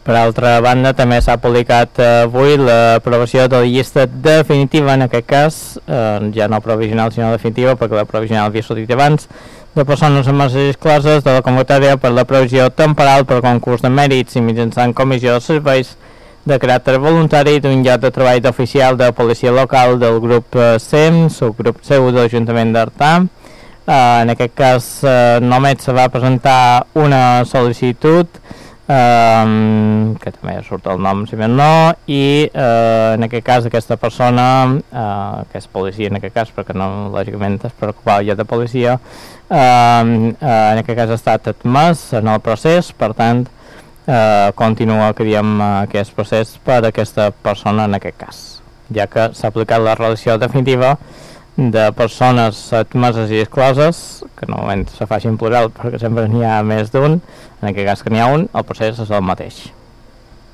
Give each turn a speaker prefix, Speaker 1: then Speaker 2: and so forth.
Speaker 1: Per altra banda, també s'ha publicat avui l'aprovació de la llista definitiva, en aquest cas, ja no provisional sinó definitiva, perquè la provisional havia sortit abans, de persones admeses i excloses de la convocatòria per la provisió temporal per concurs de mèrits i mitjançant comissió de serveis de caràcter voluntari d'un lloc de treball d'oficial de policia local del grup SEM, subgrup seu de l'Ajuntament d'Artà. En aquest cas només se va presentar una sol·licitud, que també surt el nom si més no, i en aquest cas aquesta persona, que és policia en aquest cas, perquè no, lògicament es preocupava ja de policia, en aquest cas ha estat admès en el procés, per tant continua aquest procés per aquesta persona en aquest cas, ja que s'ha aplicat la relació definitiva de persones admeses i excloses, que normalment se faci en plural perquè sempre n'hi ha més d'un, en aquest cas que n'hi ha un, el procés és el mateix.